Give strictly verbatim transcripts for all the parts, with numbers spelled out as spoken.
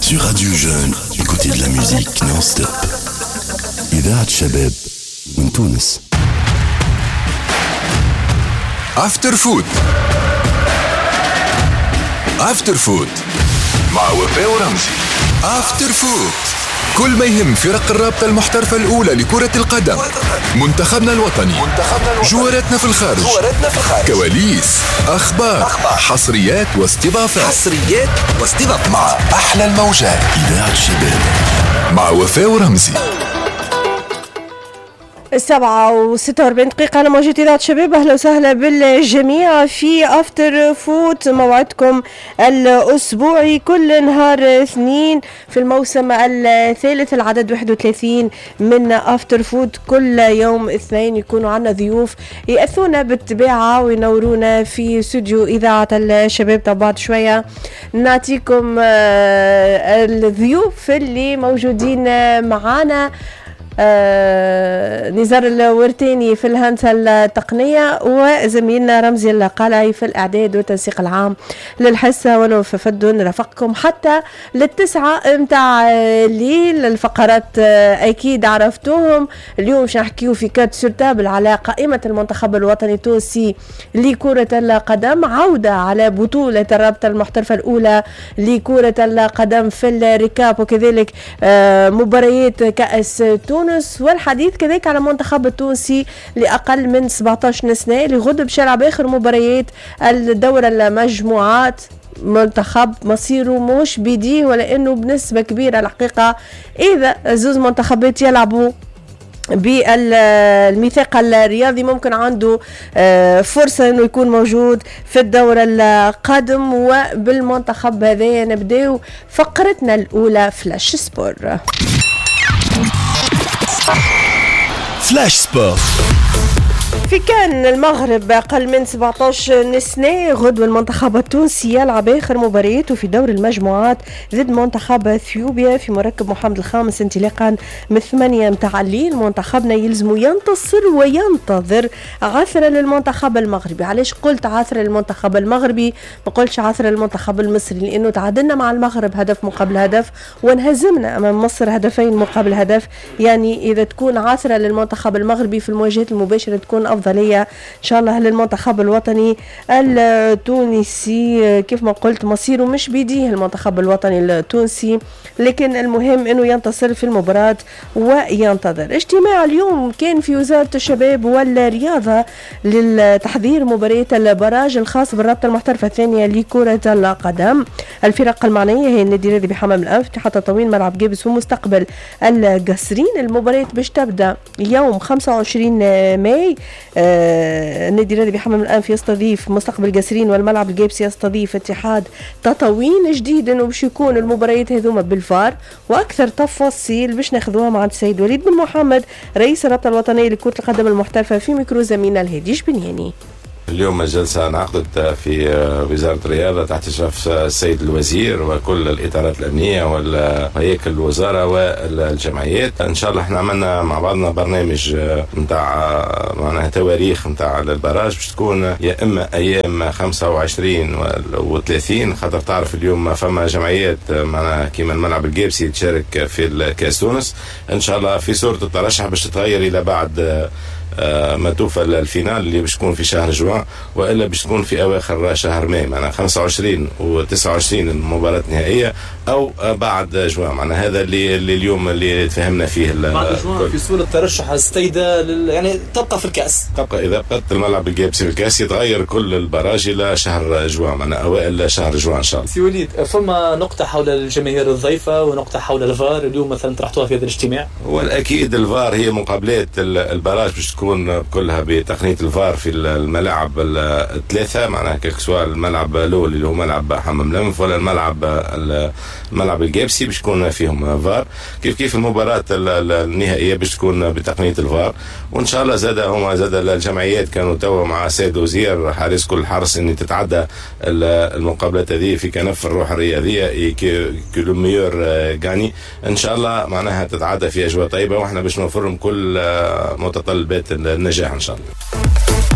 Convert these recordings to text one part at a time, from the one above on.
Sur Radio Jeune, écoutez de la musique non-stop. إذاعة شباب من تونس. افتر فود افتر فود مع وفاء ورمزي. افتر فود كل ما يهم فرق الرابطة المحترفة الأولى لكرة القدم، منتخبنا الوطني، جواراتنا في الخارج، كواليس، أخبار، حصريات واستضافات حصريات واستضافات مع أحلى الموجات. إذاعة شباب مع وفاء ورمزي. السبعة وستة واربعين دقيقة على موجة إذاعة شباب. أهلا وسهلا بالجميع في أفتر فوت، موعدكم الأسبوعي كل نهار اثنين في الموسم الثالث العدد واحد وثلاثين من أفتر فوت. كل يوم اثنين يكونوا عنا ضيوف يأثونا بالطبيعة وينورونا في استوديو إذاعة الشباب. طب بعد شوية نعطيكم الضيوف اللي موجودين معانا. آه نزار الورتيني في الهندسة التقنية، وزميلنا رمزي القلعي في الإعداد والتنسيق العام للحصة، وانا ففدون رافقكم حتى للتسعة متاع الليل. الفقرات آه أكيد عرفتوهم. اليوم مش نحكيو في كات سورتابل على قائمة المنتخب الوطني التونسي لكرة القدم، عودة على بطولة الرابطة المحترفة الأولى لكرة القدم في الركاب، وكذلك آه مباريات كأس تونس، والحديث كذلك على المنتخب التونسي لأقل من سبعة عشر سنة اللي غد بشلعب آخر مباريات الدورة المجموعات. منتخب مصيره مش بيديه، ولأنه بنسبة كبيرة الحقيقة إذا زوز منتخبات يلعبوا بالميثاق الرياضي ممكن عنده فرصة انه يكون موجود في الدورة القادم. وبالمنتخب هذا نبداو فقرتنا الأولى فلاش سبور. فلاش سبور. في كان المغرب أقل من سبعة عشر سنة غدوة المنتخب التونسي يلعب آخر مبارياته في دور المجموعات ضد منتخب اثيوبيا في مركب محمد الخامس انطلاقا من ثمانية متاع الليل. منتخبنا يلزم ينتصر وينتظر عثرة للمنتخب المغربي. علاش قلت عثرة للمنتخب المغربي ما قلتش عثرة للمنتخب المصري؟ لأنه تعادلنا مع المغرب هدف مقابل هدف، وانهزمنا أمام مصر هدفين مقابل هدف. يعني إذا تكون عثرة للمنتخب المغربي في المواجهات المباشرة تكون أفضلية إن شاء الله للمنتخب الوطني التونسي. كيف ما قلت مصيره مش بيديه المنتخب الوطني التونسي، لكن المهم أنه ينتصر في المباراة وينتظر. اجتماع اليوم كان في وزارة الشباب والرياضة للتحضير مباريات البراج الخاص بالرابطة المحترفة الثانية لكرة القدم. الفرق المعنية هي النادي الرياضي بحمام الأنف، اتحاد تطوين ملعب جابس ومستقبل القصرين. المباريات باش تبدأ يوم خمسة وعشرين ماي. آه النادي الرياضي بحمام الأنف يستضيف مستقبل قصرين، والملعب الجابسي يستضيف اتحاد تطوين. جديد انه باش يكون المباريات هذوما بالفار، واكثر تفاصيل باش ناخذوها مع السيد وليد بن محمد رئيس الرابطة الوطنية لكرة القدم المحترفة في ميكرو زميلنا الهادي جبنياني. اليوم الجلسة انعقدت في وزارة الرياضة تحت إشراف السيد الوزير وكل الإطارات الأمنية والهياكل الوزارة والجمعيات. إن شاء الله احنا عملنا مع بعضنا برنامج متاع معناها تواريخ متاع البراج باش تكون يا إما أيام خمسة وعشرين وثلاثين، خاطر تعرف اليوم فما جمعيات معناها كيما الملعب الجابسي تشارك في كأس تونس. إن شاء الله في صورة الترشح باش تتغير إلى بعد ما توفى الفينال اللي باش تكون في شهر جوان، والا باش تكون في اواخر شهر ماي، معناها خمسة وعشرين وتسعة وعشرين المباراة النهائية او بعد جوان. معناها هذا اللي, اللي اليوم اللي تفهمنا فيه بعد جوان في صورة ترشح السيدة لل... يعني تبقى في الكأس. تبقى اذا بقت الملعب الجابسي في الكأس يتغير كل البراج الى شهر جوان، معناها اوائل شهر جوان ان شاء الله. سي وليد، فما نقطة حول الجماهير الضيفة ونقطة حول الفار اليوم مثلا طرحتوها في هذا الاجتماع؟ والاكيد الفار هي مقابلات البراج باش تكون كلها بتقنية الفار في الملاعب الثلاثة، معناها كسواء الملعب الأول اللي هو ملعب حمام الأنف ولا الملعب الملعب الجابسي باش يكون فيهم فار. كيف كيف المباراة النهائية باش تكون بتقنية الفار. وإن شاء الله زاد هما زاد الجمعيات كانوا توا مع سيد وزير حارس كل حرص إن تتعدى المقابلات هذه في كنف الروح الرياضية كيلو ميور غاني. إن شاء الله معناها تتعدى في أجواء طيبة، وإحنا باش نوفرهم كل متطلبات النجاح إن شاء الله.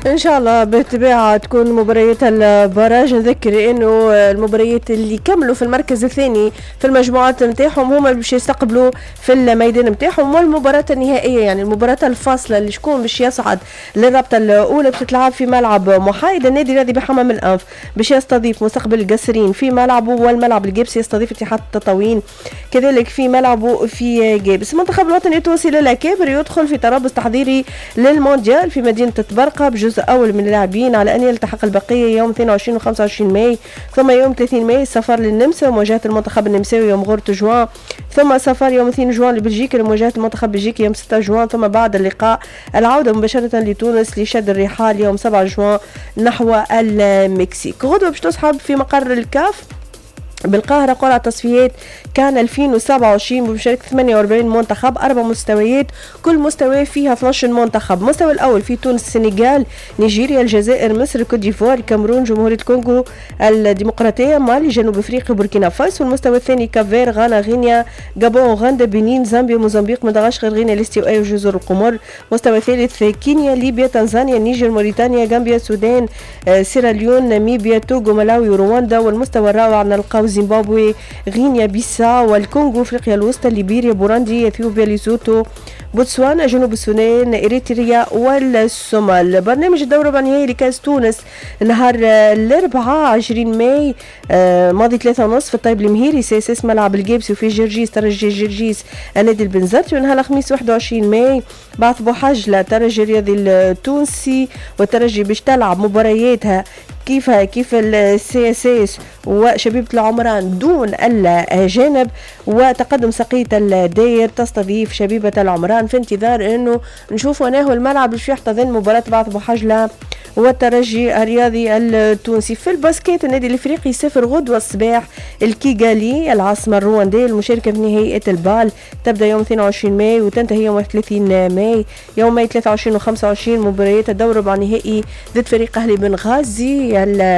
ان شاء الله بالطبيعه تكون مباريات البراج. نذكر انه المباريات اللي كملوا في المركز الثاني في المجموعات نتاعهم هما باش يستقبلوا في الميدان نتاعهم، والمباراه النهائيه يعني المباراه الفاصله اللي شكون باش يصعد للرابطه الاولى بتتلعب في ملعب محايد. النادي الرياضي بحمام الانف باش يستضيف مستقبل القصرين في ملعبه، والملعب الجبسي يستضيف اتحاد التطاوين كذلك في ملعبه في جابس. المنتخب الوطني التونسي للاكابر يدخل في ترابص تحضيري للمونديال في مدينه تبرقه بجزء اول من اللاعبين على ان يلتحق البقيه يوم اثنين وعشرين و خمسة وعشرين ماي، ثم يوم ثلاثين ماي السفر للنمسا ومواجهه المنتخب النمساوي يوم غورت جوان، ثم سفر يوم اثنين جوان لبلجيكا لمواجهه المنتخب البلجيكي يوم ستة جوان، ثم بعد اللقاء العوده مباشره لتونس لشد الرحال يوم سبعة جوان نحو المكسيك. غدوه باش تصحب في مقر الكاف بالقاهرة قرعة تصفيات كان ألفين وسبعة وعشرين بمشاركة ثمانية وأربعين منتخب، أربع مستويات كل مستوى فيها اثني عشر منتخب. المستوى الأول في تونس، السنغال، نيجيريا، الجزائر، مصر، كوت ديفوار، الكاميرون، جمهورية الكونغو الديمقراطية، مالي، جنوب أفريقيا، بوركينا فاسو. المستوى الثاني كافير، غانا، غينيا، غابون، أوغندا، بنين، زامبيا، موزمبيق، مدغشقر، غينيا الاستوائية وجزر القمر. المستوى الثالث كينيا، ليبيا، تنزانيا، نيجر، موريتانيا، غامبيا، السودان، سيراليون، ناميبيا، توغو، ملاوي ورواندا. والمستوى الرابع نلقاو زيمبابوي، غينيا بيساو، والكونغو، افريقيا الوسطى، ليبيريا، بوراندي، اثيوبيا، ليسوتو، بوتسوانا، جنوب السودان، اريتريا والصومال. برنامج الدورة النهائي لكاس تونس نهار الاربعاء عشرين ماي آه ماضي ثلاثة ونص في الطيب المهيري سي اس اس ملعب الجيبسي وفي جرجيس ترجي جرجيس النادي البنزرتي. ونهار الخميس واحد وعشرين ماي بعث بوحجلة ترجي الرياضي التونسي والترجي باش تلعب مبارياتها كيف كيف السي اس اس وشبيبة العمران دون الأجانب، وتقدم سقية الداير تستضيف شبيبة العمران في انتظار انه نشوفوا انه الملعب باش يحتضن مباراة بعث بوحجلة والترجي الرياضي التونسي. في الباسكيت النادي الافريقي يسافر غدوة الصباح الكيغالي العاصمة الرواندية المشاركة في نهائية البال، تبدا يوم اثنين وعشرين ماي وتنتهي يوم ثلاثين ماي. يوم ماي ثلاثة وعشرين و خمسة وعشرين مباريات الدور ربع نهائي ضد فريق اهلي بنغازي.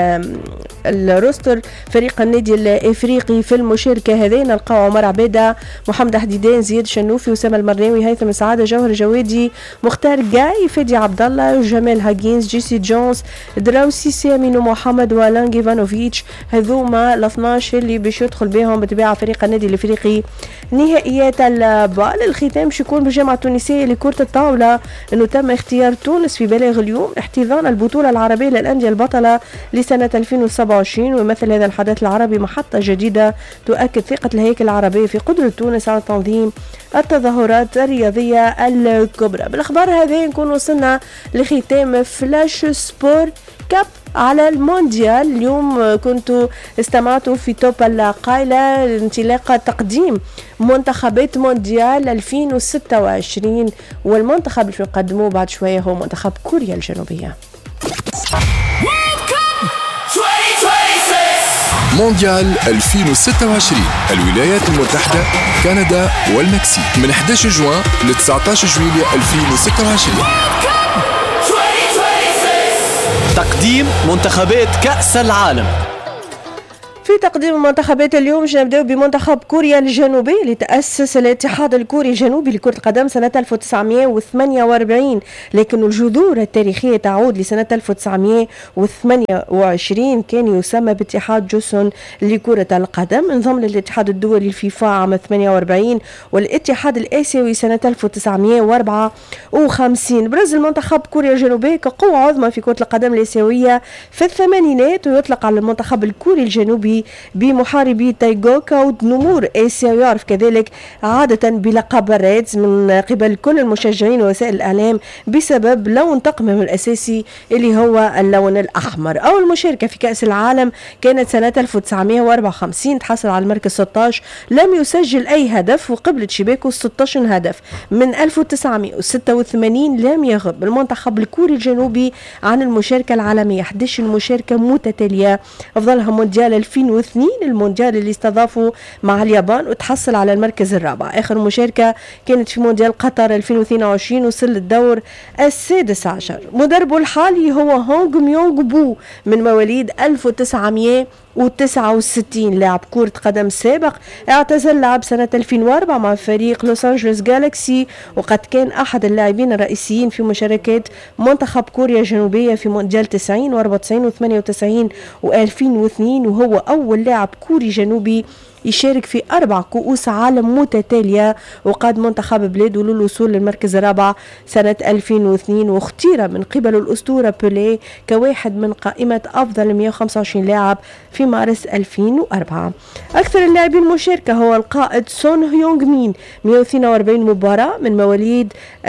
الروستر فريق النادي الافريقي في المشاركة هذين نلقاو عمر عبيدة، محمد حديدان، زياد شنوفي، اسامة المرناوي، هيثم سعادة، جوهر جوادي، مختار جاي، فادي عبد الله، جمال هاجينز، جيسي جونز، دراوسي، سامينو محمد، والان ايفانوفيتش. هذوما ال اثناش اللي باش يدخل بهم بطبيعه فريق النادي الافريقي نهائيات البال. الختام باش يكون بالجامعه التونسيه لكره الطاوله انه تم اختيار تونس في بلاغ اليوم احتضان البطوله العربيه للانديه البطله لسنه ألفين وسبعة وعشرين، ويمثل هذا الحدث العربي محطه جديده تؤكد ثقه الهيكل العربي في قدره تونس على تنظيم التظاهرات الرياضيه الكبرى. بالاخبار هذه نكون وصلنا لختام فلاش سبور كاب على المونديال. اليوم كنتوا استمعتوا في توب القائلة انطلاق تقديم منتخبات مونديال ألفين وستة وعشرين، والمنتخب اللي نقدموه بعد شوية هو منتخب كوريا الجنوبية. مونديال ألفين وستة وعشرين الولايات المتحدة، كندا والمكسيك من أحد عشر جوان ل تسعة عشر جويلية ألفين وستة وعشرين. تقديم منتخبات كأس العالم. في تقديم منتخبات اليوم باش نبداو بمنتخب كوريا الجنوبية اللي تأسس الاتحاد الكوري الجنوبي لكرة القدم سنة ألف وتسعمائة وثمانية وأربعين، لكن الجذور التاريخية تعود لسنة ألف وتسعمائة وثمانية وعشرين. كان يسمى باتحاد جوسون لكرة القدم، انضم للاتحاد الدولي الفيفا عام ثمانية وأربعين والاتحاد الآسيوي سنة ألف وتسعمائة وأربعة وخمسين. برز المنتخب كوريا الجنوبية كقوة عظمى في كرة القدم الآسيوية في الثمانينات، ويطلق على المنتخب الكوري الجنوبي بمحاربي تايغوكا ونمور آسيا، ويعرف كذلك عادة بلقب ريدز من قبل كل المشجعين ووسائل الإعلام بسبب لون طقمهم الأساسي اللي هو اللون الأحمر. أول مشاركة في كأس العالم كانت سنة ألف وتسعمائة وأربعة وخمسين، تحصل على المركز ستة عشر، لم يسجل أي هدف وقبلت شباكه ستة عشر هدف. من ألف وتسعمائة وستة وثمانين لم يغب المنتخب الكوري الجنوبي عن المشاركة العالمية، أحد عشر مشاركة متتالية، أفضلها مونديال ألفين ألفين واثنين المونديال اللي استضافوا مع اليابان وتحصل على المركز الرابع. آخر مشاركة كانت في مونديال قطر ألفين واثنين وعشرين وصل للدور السادس عشر. مدربه الحالي هو هونغ ميونغ بو من مواليد ألف وتسعمائة وتسعة وستين، لاعب كرة قدم سابق، اعتزل لعب سنة ألفين وأربعة مع فريق لوس أنجلوس جالاكسي، وقد كان أحد اللاعبين الرئيسيين في مشاركات منتخب كوريا الجنوبية في مونديال تسعين وأربعة وتسعين وثمانية وتسعين وألفين واثنين، وهو أول لاعب كوري جنوبي يشارك في أربع كؤوس عالم متتالية، وقاد منتخب بلاده للوصول للمركز الرابع سنة ألفين واثنين، واختير من قبل الأسطورة بيليه كواحد من قائمة أفضل مئة وخمسة وعشرين لاعب في مارس ألفين وأربعة. أكثر اللاعبين مشاركة هو القائد سون هيونغ مين، مئة واثنين وأربعين مباراة من مواليد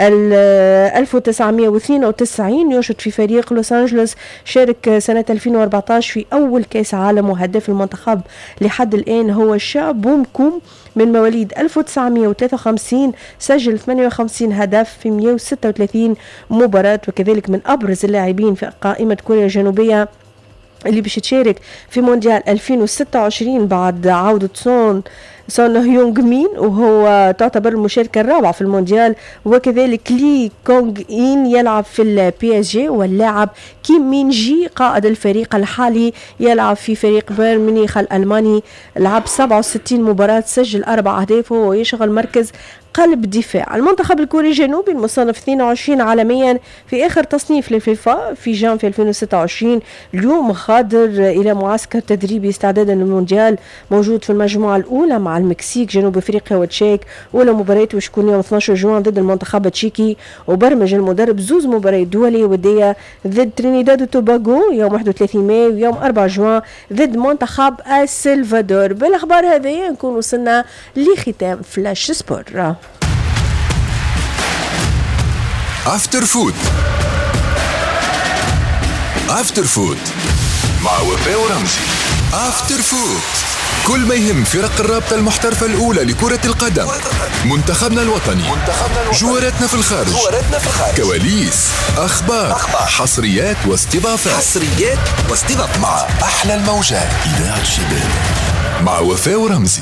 ألف وتسعمائة واثنين وتسعين، ينشط في فريق لوس أنجلوس، شارك سنة ألفين وأربعة عشر في أول كأس عالم، وهداف المنتخب لحد الآن هو شا بوم كوم من مواليد ألف وتسعمائة وثلاثة وخمسين، سجل ثمانية وخمسين هدف في مئة وستة وثلاثين مباراة، وكذلك من أبرز اللاعبين في قائمة كوريا الجنوبية اللي باش تشارك في مونديال ألفين وستة وعشرين بعد عودة سون سون هيونغ مين، وهو تعتبر المشاركة الرابعة في المونديال. وكذلك لي كونغ إين يلعب في البي اس جي، واللاعب كيم مين جي قائد الفريق الحالي يلعب في فريق بايرن ميونخ الألماني، لعب سبعة وستين مباراة، سجل أربع أهداف، وهو يشغل مركز قلب دفاع. المنتخب الكوري الجنوبي المصنف اثنين وعشرين عالميا في آخر تصنيف للفيفا في جانفي ألفين وستة وعشرين، اليوم غادر إلى معسكر تدريبي استعدادا للمونديال، موجود في المجموعة الأولى مع المكسيك، جنوب أفريقيا وتشيك. أولى مباريات وشكون يوم اثني عشر جوان ضد المنتخب التشيكي، وبرمج المدرب زوز مباريات دولية ودية ضد ترينيداد وتوباغو يوم واحد وثلاثين مايو ويوم أربعة جوان ضد منتخب السلفادور. بالأخبار هذه نكون وصلنا لختام فلاش سبور. افتر فود افتر فود مع وفاء ورمزي. افتر فود كل ما يهم فرق الرابطة المحترفة الأولى لكرة القدم، منتخبنا الوطني، جواراتنا في الخارج، كواليس، أخبار، حصريات واستضافات حصريات واستضافات مع أحلى الموجات. إذاعة شباب مع وفاء ورمزي.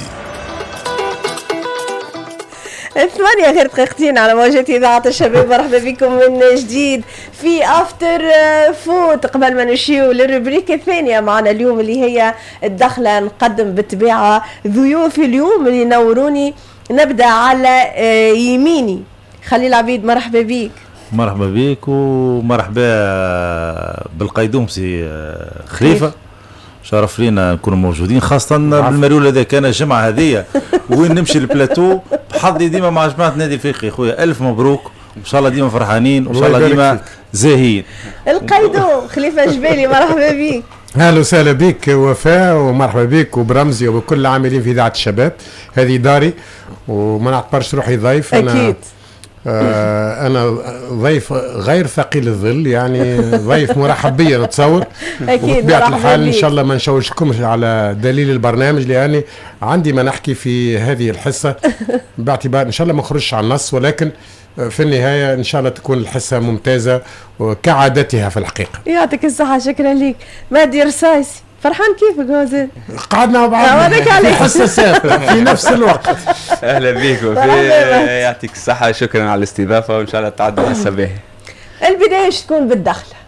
ثمانية غير دقيقتين على موجات إذاعة الشباب. مرحبا بكم من جديد في أفتر فوت. قبل ما نمشيو للروبريك الثانية معنا اليوم اللي هي الدخلة، نقدم بالطبيعة ضيوفي اليوم اللي ينوروني. نبدأ على يميني خليل عبيد، مرحبا بيك. مرحبا بيك ومرحبا بالقيدومسي خليفة، شرف لينا نكونوا موجودين، خاصة بالمريول هذا كان الجمعة هذية وين نمشي البلاتو بحظي ديما مع جماعة نادي الفقهي. خويا ألف مبروك، وإن شاء الله ديما فرحانين، وإن شاء الله ديما زاهيين. القيدوم خليفة جبالي، مرحبا بيك. اهلا وسهلا بك وفاء، ومرحبا بك وبرمزي وبكل العاملين في إذاعة الشباب. هذه داري وما نعتبرش روحي ضيف. أنا أكيد آه أنا ضيف غير ثقيل الظل، يعني ضيف مرحب بي نتصور. أكيد بطبيعة الحال إن شاء الله ما نشوشكمش على دليل البرنامج، لأني عندي ما نحكي في هذه الحصة باعتبار إن شاء الله ما نخرجش على النص، ولكن في النهاية إن شاء الله تكون الحصة ممتازة وكعادتها في الحقيقة. يعطيك الصحة، شكرا لك. مادي رصاصي، فرحان كيفك هوزين؟ قعدنا مع بعض في حصة في نفس الوقت. أهلا بيك وفي يعطيك الصحة، شكرا على الاستضافة، وإن شاء الله تعدي حصة باهية. البداية تكون بالدخلة.